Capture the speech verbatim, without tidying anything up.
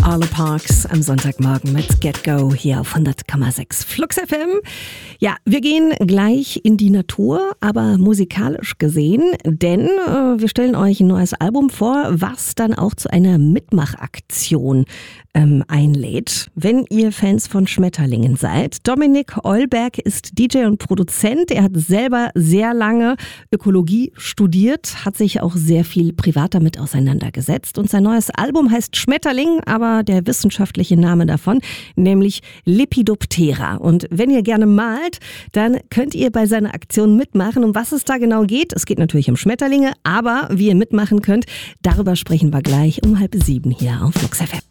Arlo Parks am Sonntagmorgen mit Get Go hier auf hundert Komma sechs Flux F M. Ja, wir gehen gleich in die Natur, aber musikalisch gesehen, denn äh, wir stellen euch ein neues Album vor, was dann auch zu einer Mitmachaktion ähm, einlädt, wenn ihr Fans von Schmetterlingen seid. Dominik Eulberg ist D J und Produzent. Er hat selber sehr lange Ökologie studiert, hat sich auch sehr viel privat damit auseinandergesetzt und sein neues Album heißt Schmetterling, aber der wissenschaftliche Name davon, nämlich Lepidoptera. Und wenn ihr gerne malt, dann könnt ihr bei seiner Aktion mitmachen. Um was es da genau geht, es geht natürlich um Schmetterlinge, aber wie ihr mitmachen könnt, darüber sprechen wir gleich um halb sieben hier auf Flux F M.